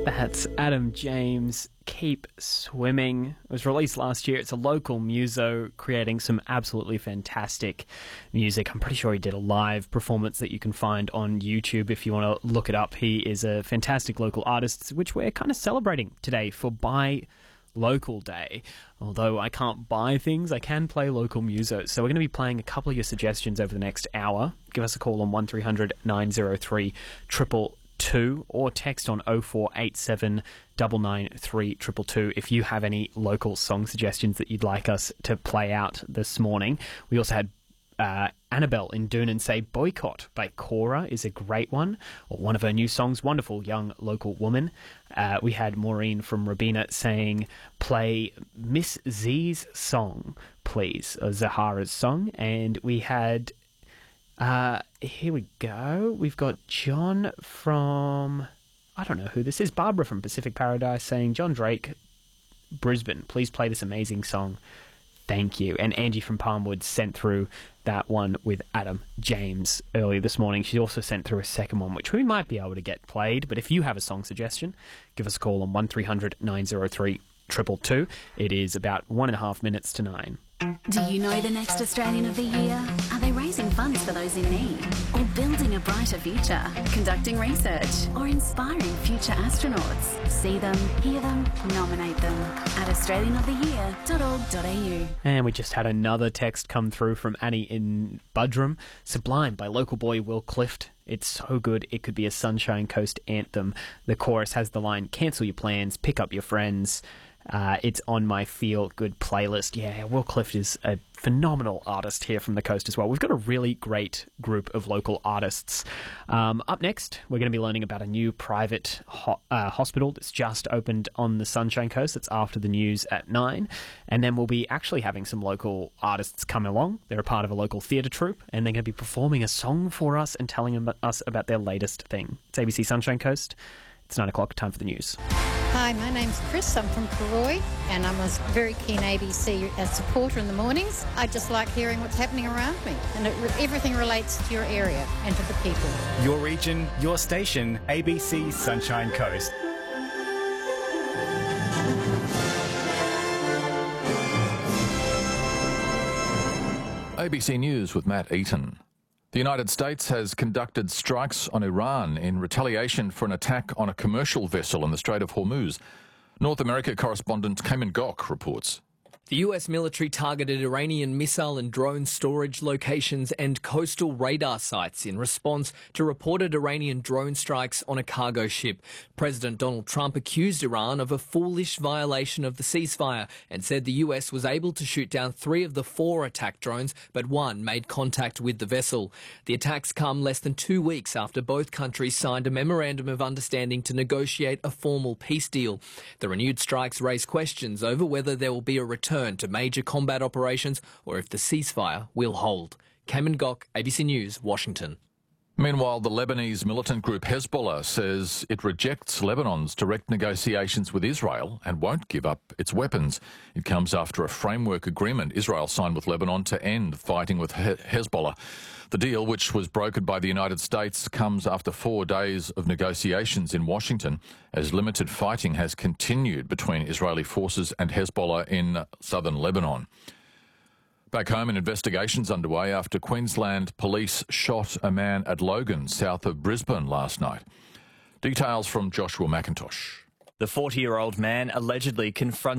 That's Adam James, Keep Swimming. It was released last year. It's a local muso creating some absolutely fantastic music. I'm pretty sure he did a live performance that you can find on YouTube if you want to look it up. He is a fantastic local artist, which we're kind of celebrating today for Buy Local Day. Although I can't buy things, I can play local musos. So we're going to be playing a couple of your suggestions over the next hour. Give us a call on 1300 903 222 or text on 0487 993 222 if you have any local song suggestions that you'd like us to play out this morning. We also had Annabelle in Doonan say Boycott by Cora is a great one, or one of her new songs, wonderful young local woman. We had Maureen from Rabina saying play Miss Z's song, please, Zahara's song. And we had here we go. We've got John from, I don't know who this is, Barbara from Pacific Paradise saying John Drake, Brisbane, please play this amazing song. Thank you. And Angie from Palmwood sent through that one with Adam James earlier this morning. She also sent through a second one, which we might be able to get played. But if you have a song suggestion, give us a call on 1300 903 222. It is about 1.5 minutes to 9. Do you know the next Australian of the Year? Are they raising funds for those in need? Or building a brighter future? Conducting research? Or inspiring future astronauts? See them, hear them, nominate them at australianoftheyear.org.au. And we just had another text come through from Annie in Budrum. Sublime by local boy Will Clift. It's so good, it could be a Sunshine Coast anthem. The chorus has the line, cancel your plans, pick up your friends. It's on my feel-good playlist. Yeah, Will Clift is a phenomenal artist here from the coast as well. We've got a really great group of local artists. Up next, we're going to be learning about a new private hospital that's just opened on the Sunshine Coast. It's after the news at 9. And then we'll be actually having some local artists come along. They're a part of a local theatre troupe, and they're going to be performing a song for us and telling us about their latest thing. It's ABC Sunshine Coast. It's 9 o'clock, time for the news. Hi, my name's Chris. I'm from Karoi, and I'm a very keen ABC supporter in the mornings. I just like hearing what's happening around me, and everything relates to your area and to the people. Your region, your station, ABC Sunshine Coast. ABC News with Matt Eaton. The United States has conducted strikes on Iran in retaliation for an attack on a commercial vessel in the Strait of Hormuz. North America correspondent Cayman Gok reports. The US military targeted Iranian missile and drone storage locations and coastal radar sites in response to reported Iranian drone strikes on a cargo ship. President Donald Trump accused Iran of a foolish violation of the ceasefire and said the US was able to shoot down 3 of the 4 attack drones, but 1 made contact with the vessel. The attacks come less than 2 weeks after both countries signed a memorandum of understanding to negotiate a formal peace deal. The renewed strikes raise questions over whether there will be a return to major combat operations or if the ceasefire will hold. Cayman Gok, ABC News, Washington. Meanwhile, the Lebanese militant group Hezbollah says it rejects Lebanon's direct negotiations with Israel and won't give up its weapons. It comes after a framework agreement Israel signed with Lebanon to end fighting with Hezbollah. The deal, which was brokered by the United States, comes after 4 days of negotiations in Washington, as limited fighting has continued between Israeli forces and Hezbollah in southern Lebanon. Back home, an investigation's underway after Queensland police shot a man at Logan, south of Brisbane, last night. Details from Joshua McIntosh. The 40-year-old man allegedly confronted